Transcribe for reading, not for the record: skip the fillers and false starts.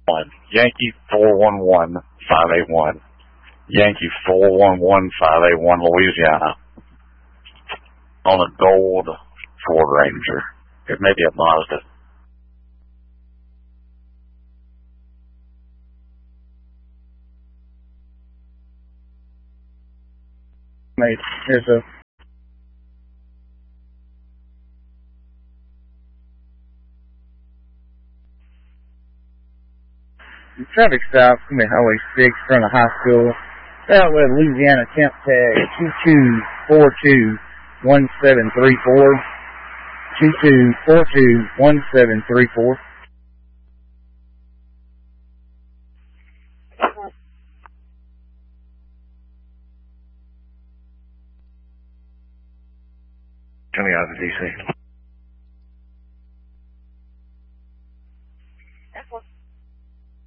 Yankee 411581. Yankee 411581, Louisiana. On a gold Ford Ranger. It may be a Mazda. Here's a traffic stop, Highway 6, in front of high school. Southwest Louisiana temp tag 22421734. 22421734. Coming out of DC.